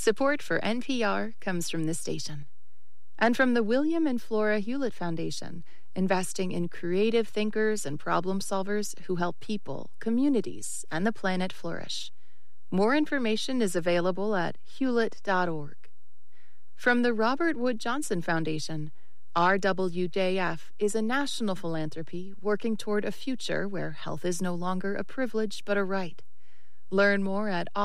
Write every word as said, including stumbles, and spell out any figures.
Support for N P R comes from this station. And from the William and Flora Hewlett Foundation, investing in creative thinkers and problem solvers who help people, communities, and the planet flourish. More information is available at hewlett dot org. From the Robert Wood Johnson Foundation, R W J F is a national philanthropy working toward a future where health is no longer a privilege but a right. Learn more at